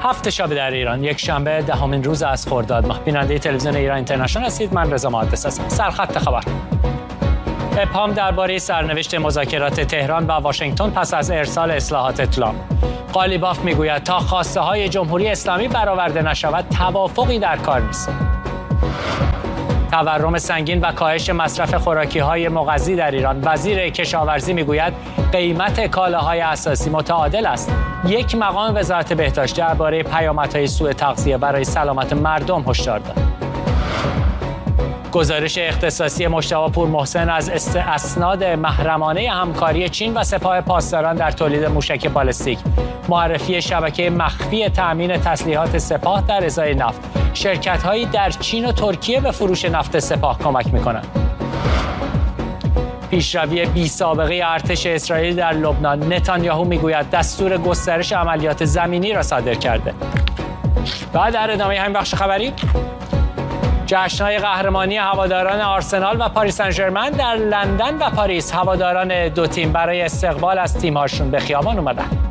هفت شب در ایران، یک شنبه دهمین روز از خرداد ماه. بیننده تلویزیون ایران اینترنشنال هستید. من رضا مهندس هستم. سرخط خبر. ابهام درباره سرنوشت مذاکرات تهران و واشنگتن پس از ارسال اصلاحات طلا. قالیباف میگوید تا خواسته های جمهوری اسلامی برآورده نشود توافقی در کار نیست. تورم سنگین و کاهش مصرف خوراکی‌های مغذی در ایران. وزیر کشاورزی میگوید قیمت کالاهای اساسی متعادل است. یک مقام وزارت بهداشت درباره پیامدهای سوء تغذیه برای سلامت مردم هشدار داد. گزارش اختصاصی مجتبی پورمحسن از اسناد محرمانه همکاری چین و سپاه پاسداران در تولید موشک بالستیک. معرفی شبکه مخفی تأمین تسلیحات سپاه در ازای نفت. شرکت‌هایی در چین و ترکیه به فروش نفت سپاه کمک می‌کنند. پیشروی بی سابقه ارتش اسرائیل در لبنان. نتانیاهو میگوید دستور گسترش عملیات زمینی را صادر کرده. و در ادامه همین بخش خبری، جشن‌های قهرمانی هواداران آرسنال و پاریس سن ژرمن در لندن و پاریس. هواداران دو تیم برای استقبال از تیم‌هاشون به خیابان اومدن.